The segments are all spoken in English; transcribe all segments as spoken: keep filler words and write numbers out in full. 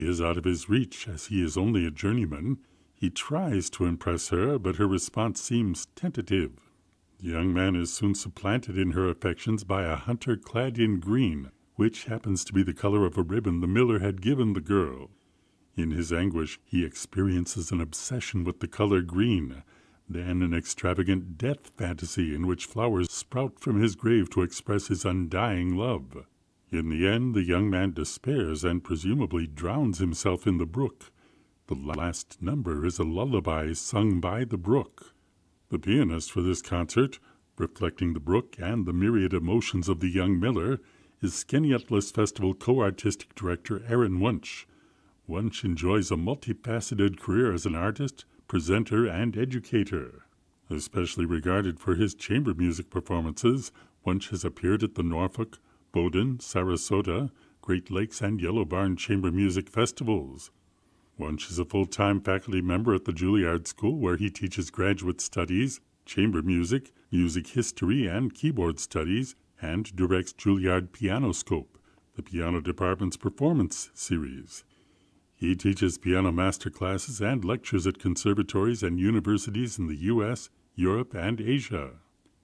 is out of his reach, as he is only a journeyman. He tries to impress her, but her response seems tentative. The young man is soon supplanted in her affections by a hunter clad in green, which happens to be the color of a ribbon the miller had given the girl. In his anguish, he experiences an obsession with the color green, then an extravagant death fantasy in which flowers sprout from his grave to express his undying love. In the end, the young man despairs and presumably drowns himself in the brook. The last number is a lullaby sung by the brook. The pianist for this concert, reflecting the brook and the myriad emotions of the young miller, is Skaneateles Festival co-artistic director Aaron Wunsch. Wunsch enjoys a multifaceted career as an artist, presenter, and educator. Especially regarded for his chamber music performances, Wunsch has appeared at the Norfolk, Bowdoin, Sarasota, Great Lakes, and Yellow Barn Chamber Music Festivals. Wunsch is a full-time faculty member at the Juilliard School, where he teaches graduate studies, chamber music, music history, and keyboard studies, and directs Juilliard Pianoscope, the piano department's performance series. He teaches piano master classes and lectures at conservatories and universities in the U S, Europe, and Asia.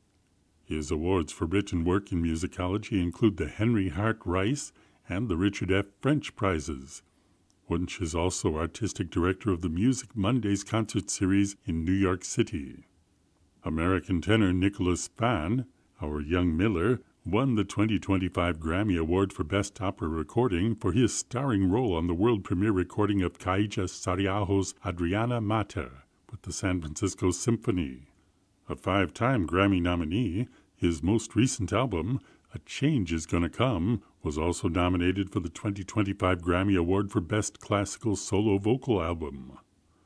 His awards for written work in musicology include the Henry Hart Rice and the Richard F. French Prizes. Wunsch is also artistic director of the Music Mondays concert series in New York City. American tenor Nicholas Fan, our young miller, won the twenty twenty-five Grammy Award for Best Opera Recording for his starring role on the world premiere recording of Kaija Saariaho's Adriana Mater with the San Francisco Symphony. A five-time Grammy nominee, his most recent album, A Change Is Gonna Come, was also nominated for the twenty twenty-five Grammy Award for Best Classical Solo Vocal Album.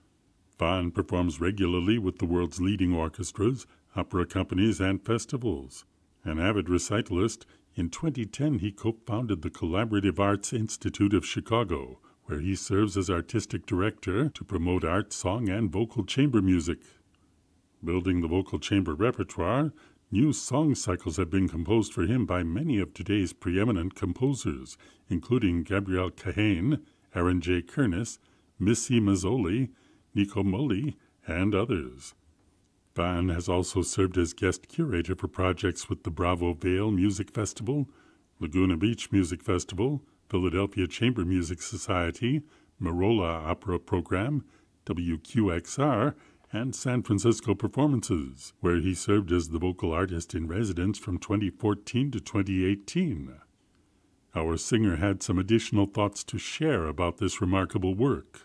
Fan performs regularly with the world's leading orchestras, opera companies, and festivals. An avid recitalist, in twenty ten he co-founded the Collaborative Arts Institute of Chicago, where he serves as artistic director to promote art, song, and vocal chamber music. Building the vocal chamber repertoire, new song cycles have been composed for him by many of today's preeminent composers, including Gabrielle Kahane, Aaron J. Kernis, Missy Mazzoli, Nico Mulley, and others. Fan has also served as guest curator for projects with the Bravo Vale Music Festival, Laguna Beach Music Festival, Philadelphia Chamber Music Society, Marola Opera Program, W Q X R, and San Francisco Performances, where he served as the vocal artist in residence from twenty fourteen to twenty eighteen. Our singer had some additional thoughts to share about this remarkable work.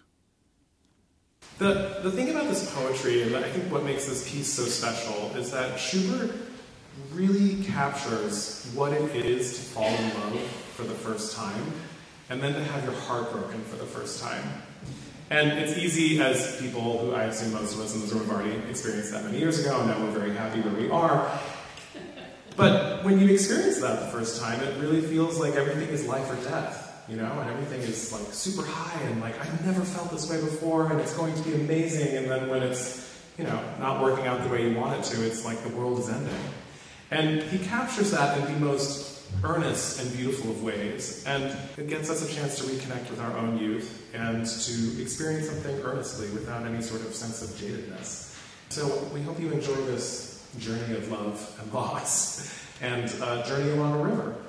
The, the thing about this poetry, and I think what makes this piece so special, is that Schubert really captures what it is to fall in love for the first time, and then to have your heart broken for the first time. And it's easy, as people who I assume most of us in this room have already experienced that many years ago, and now we're very happy where we are. But when you experience that the first time, it really feels like everything is life or death. You know, and everything is like super high and like, I've never felt this way before and it's going to be amazing. And then when it's, you know, not working out the way you want it to, it's like the world is ending. And he captures that in the most earnest and beautiful of ways. And it gets us a chance to reconnect with our own youth and to experience something earnestly without any sort of sense of jadedness. So we hope you enjoy this journey of love and loss and uh, journey along a river.